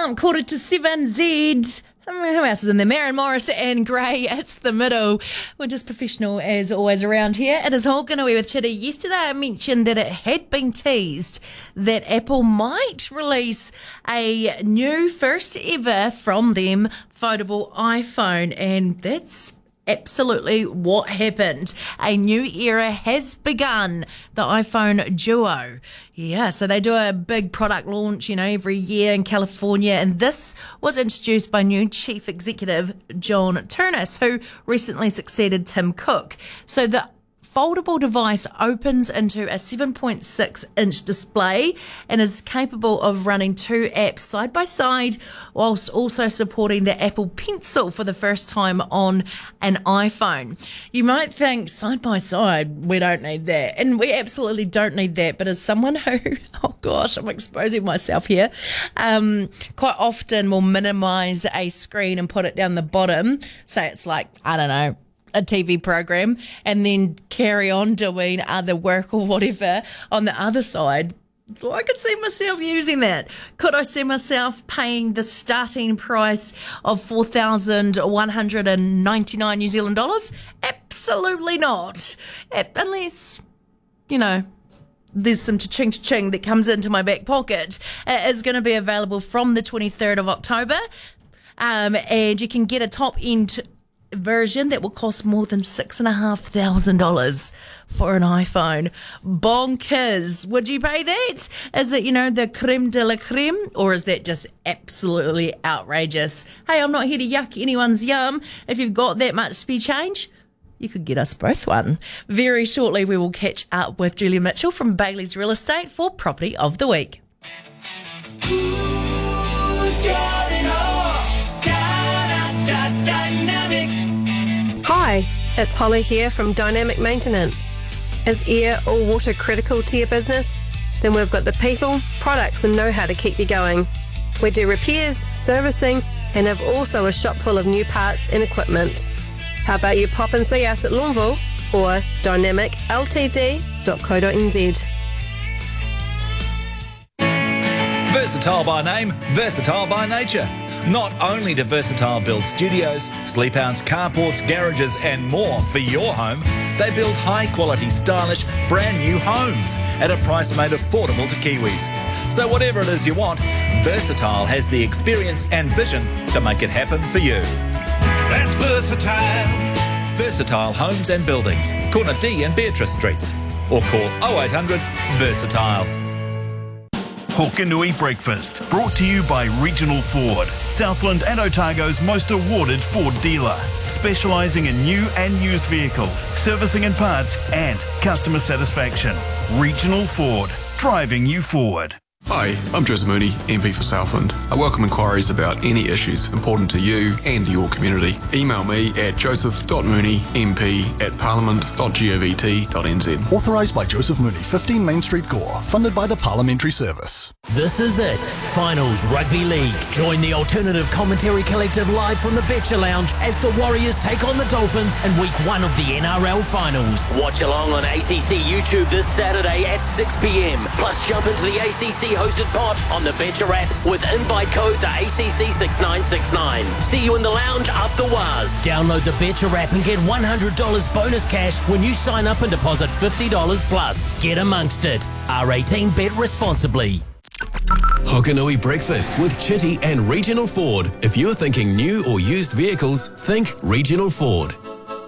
on, 6:45, Z. Who else is in there? Maren Morris and Gray. It's the middle. We're just professional as always around here. It is Hawkanoui with Chitty. Yesterday I mentioned that it had been teased that Apple might release a new first ever from them foldable iPhone, and that's absolutely what happened. A new era has begun, the iPhone Duo. Yeah, so they do a big product launch, every year in California, and this was introduced by new chief executive John Ternus, who recently succeeded Tim Cook. So the foldable device opens into a 7.6-inch display and is capable of running two apps side by side, whilst also supporting the Apple Pencil for the first time on an iPhone. You might think, side by side, we don't need that. And we absolutely don't need that. But as someone who, oh gosh, I'm exposing myself here, quite often will minimize a screen and put it down the bottom. Say it's like, I don't know, a TV program, and then carry on doing other work or whatever on the other side. Well, I could see myself using that. Could I see myself paying the starting price of 4,199 New Zealand dollars? Absolutely not. Unless, there's some cha-ching that comes into my back pocket. It is going to be available from the 23rd of October, and you can get a top-end version that will cost more than $6,500 for an iPhone. Bonkers. Would you pay that? Is it, the creme de la creme, or is that just absolutely outrageous? Hey, I'm not here to yuck anyone's yum. If you've got that much spare change, you could get us both one. Very shortly, we will catch up with Julia Mitchell from Bailey's Real Estate for Property of the Week. Who's got it all? Dynamic. Hi, it's Holly here from Dynamic Maintenance. Is air or water critical to your business? Then we've got the people, products and know-how to keep you going. We do repairs, servicing, and have also a shop full of new parts and equipment. How about you pop and see us at Longville or dynamicltd.co.nz. Versatile by name, versatile by nature. Not only do Versatile build studios, sleepouts, carports, garages and more for your home, they build high-quality, stylish, brand-new homes at a price made affordable to Kiwis. So whatever it is you want, Versatile has the experience and vision to make it happen for you. That's Versatile. Versatile Homes and Buildings, corner D and Beatrice Streets. Or call 0800 Versatile. Hawkanoui Breakfast, brought to you by Regional Ford, Southland and Otago's most awarded Ford dealer, specialising in new and used vehicles, servicing and parts, and customer satisfaction. Regional Ford, driving you forward. Hi, I'm Joseph Mooney, MP for Southland. I welcome inquiries about any issues important to you and your community. Email me at joseph.mooney@parliament.govt.nz. Authorised by Joseph Mooney, 15 Main Street, Gore. Funded by the Parliamentary Service. This is it. Finals Rugby League. Join the Alternative Commentary Collective live from the Betcha Lounge as the Warriors take on the Dolphins in week 1 of the NRL Finals. Watch along on ACC YouTube this Saturday at 6 p.m. Plus jump into the ACC hosted pod on the Betcha app with invite code to ACC6969. See you in the lounge up the Waz. Download the Betcha app and get $100 bonus cash when you sign up and deposit $50 plus. Get amongst it. R18, bet responsibly. Hawkanoui Breakfast with Chitty and Regional Ford. If you're thinking new or used vehicles, think Regional Ford.